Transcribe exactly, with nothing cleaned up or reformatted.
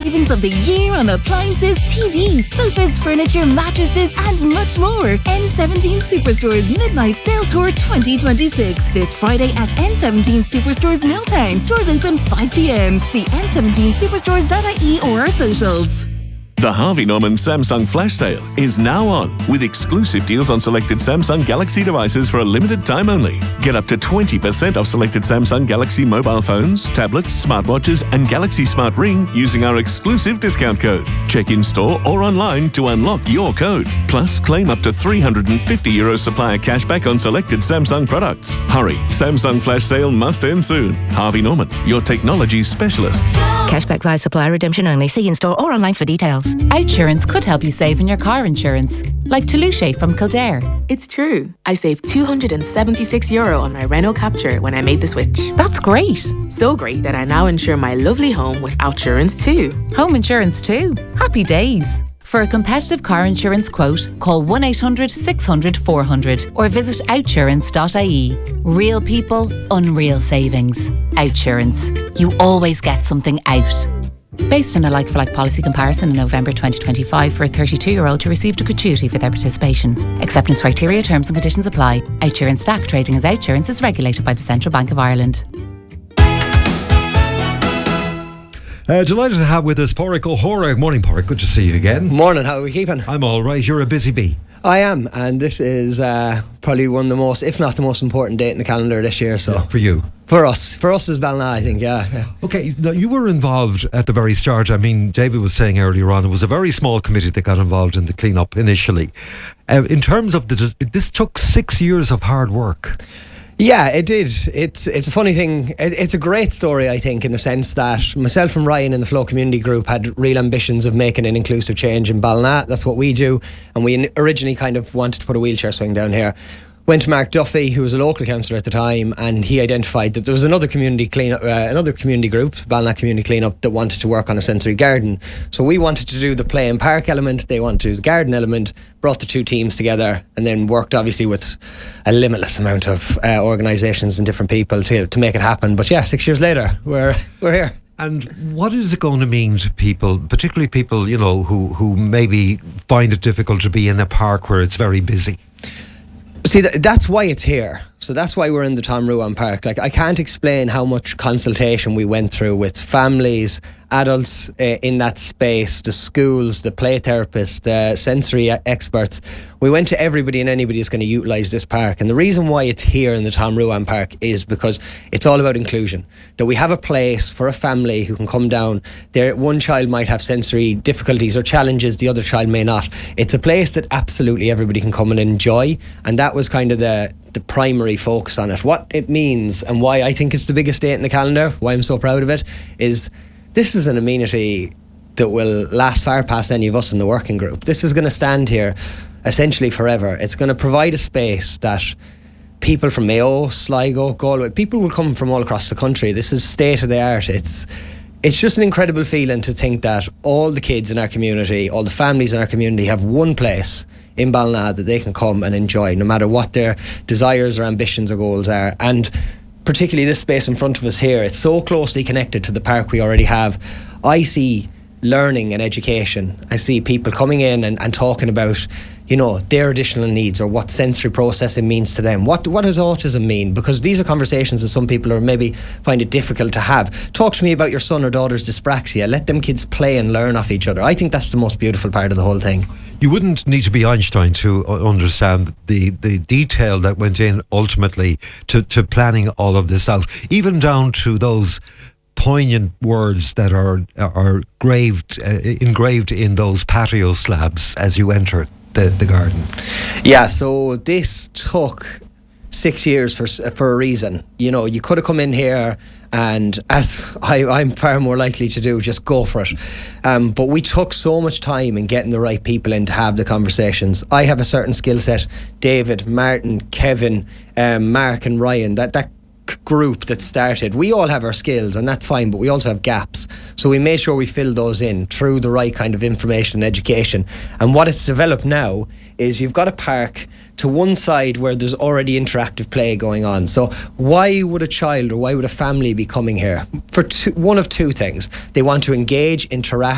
savings of the year on appliances, T Vs, sofas, furniture, mattresses and much more. N seventeen Superstore's Midnight Sale Tour twenty twenty-six. This Friday at N seventeen Superstores Milltown. Doors open five p.m. See n seventeen superstores dot I E or our socials. The Harvey Norman Samsung Flash Sale is now on, with exclusive deals on selected Samsung Galaxy devices for a limited time only. Get up to twenty percent off selected Samsung Galaxy mobile phones, tablets, smartwatches and Galaxy Smart Ring using our exclusive discount code. Check in store or online to unlock your code. Plus, claim up to three hundred fifty euro supplier cashback on selected Samsung products. Hurry, Samsung Flash Sale must end soon. Harvey Norman, your technology specialists. Cashback via supplier redemption only. See in store or online for details. Outsurance could help you save on your car insurance. Like Toulouse from Kildare. It's true. I saved two hundred seventy-six euro on my Renault Captur when I made the switch. That's great. So great that I now insure my lovely home with Outsurance too. Home insurance too. Happy days. For a competitive car insurance quote, call one eight hundred six hundred four hundred or visit outsurance dot I E. Real people, unreal savings. Outsurance. You always get something out. Based on a like-for-like policy comparison in November twenty twenty-five for a thirty-two-year-old who received a gratuity for their participation. Acceptance criteria, terms and conditions apply. Outsurance Stack trading as Outsurance is regulated by the Central Bank of Ireland. Uh, delighted to have with us Pádraig O'Hora. Morning, Pádraig. Good to see you again. Morning. How are we keeping? I'm all right. You're a busy bee. I am, and this is uh, probably one of the most, if not the most important date in the calendar this year. So yeah, for you, for us, for us as Ballina, I think, yeah, yeah. Okay, now you were involved at the very start. I mean, David was saying earlier on, it was a very small committee that got involved in the clean-up initially. Uh, in terms of the, this took six years of hard work. Yeah, it did. It's it's a funny thing. It, it's a great story, I think, in the sense that myself and Ryan in the Flow Community Group had real ambitions of making an inclusive change in Ballina. That's what we do. And we originally kind of wanted to put a wheelchair swing down here. Went to Mark Duffy, who was a local councillor at the time, and he identified that there was another community clean up, uh, another community group, Ballina Community Cleanup, that wanted to work on a sensory garden. So we wanted to do the play and park element, they wanted to do the garden element, brought the two teams together, and then worked obviously with a limitless amount of uh, organisations and different people to to make it happen. But yeah, six years later, we're we're here. And what is it going to mean to people, particularly people, you know, who, who maybe find it difficult to be in a park where it's very busy? See, th- that's why it's here. So that's why we're in the Tom Ruan Park. Like, I can't explain how much consultation we went through with families, adults uh, in that space, the schools, the play therapists, the sensory experts. We went to everybody and anybody who's going to utilise this park. And the reason why it's here in the Tom Ruan Park is because it's all about inclusion. That we have a place for a family who can come down. There, one child might have sensory difficulties or challenges, the other child may not. It's a place that absolutely everybody can come and enjoy. And that was kind of the the primary focus on it. What it means and why I think it's the biggest date in the calendar, why I'm so proud of it, is this is an amenity that will last far past any of us in the working group. This is going to stand here essentially forever. It's going to provide a space that people from Mayo, Sligo, Galway, people will come from all across the country. This is state of the art. It's It's just an incredible feeling to think that all the kids in our community, all the families in our community have one place in Ballina that they can come and enjoy, no matter what their desires or ambitions or goals are. And particularly this space in front of us here, it's so closely connected to the park we already have. I see learning and education. I see people coming in and, and talking about, you know, their additional needs or what sensory processing means to them. What what does autism mean? Because these are conversations that some people are maybe find it difficult to have. Talk to me about your son or daughter's dyspraxia. Let them kids play and learn off each other. I think that's the most beautiful part of the whole thing. You wouldn't need to be Einstein to understand the, the detail that went in ultimately to, to planning all of this out, even down to those poignant words that are are graved, uh, engraved in those patio slabs as you enter the, the garden. Yeah, so this took six years for for a reason. You know, you could have come in here and, as I, I'm far more likely to do, just go for it. Um, but we took so much time in getting the right people in to have the conversations. I have a certain skill set. David, Martin, Kevin, um, Mark and Ryan, that that group that started, we all have our skills and that's fine, but we also have gaps, so we made sure we filled those in through the right kind of information and education. And what it's developed now is you've got a park to one side where there's already interactive play going on. So why would a child or why would a family be coming here? For two, one of two things. They want to engage, interact